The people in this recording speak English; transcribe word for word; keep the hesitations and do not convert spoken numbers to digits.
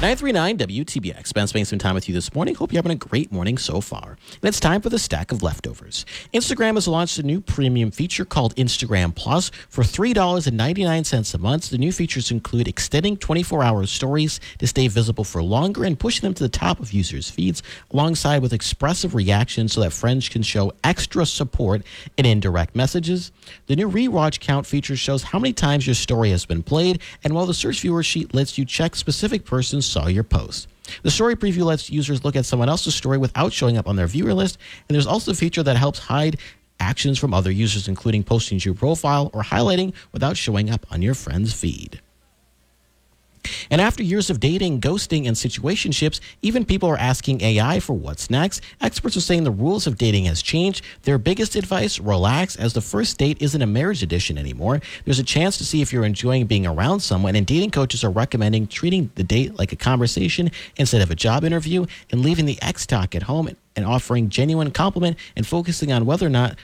nine three nine W T B X. Ben spending some time with you this morning. Hope you're having a great morning so far. And it's time for the stack of leftovers. Instagram has launched a new premium feature called Instagram Plus for three dollars and ninety-nine cents a month. The new features include extending twenty-four hour stories to stay visible for longer and pushing them to the top of users' feeds, alongside with expressive reactions so that friends can show extra support in indirect messages. The new rewatch count feature shows how many times your story has been played, and while the search viewer sheet lets you check specific persons saw your post. The story preview lets users look at someone else's story without showing up on their viewer list, and there's also a feature that helps hide actions from other users, including posting to your profile or highlighting without showing up on your friend's feed. And after years of dating, ghosting, and situationships, even people are asking A I for what's next. Experts are saying the rules of dating has changed. Their biggest advice, relax, as the first date isn't a marriage edition anymore. There's a chance to see if you're enjoying being around someone, and dating coaches are recommending treating the date like a conversation instead of a job interview, and leaving the ex talk at home and offering genuine compliment and focusing on whether or not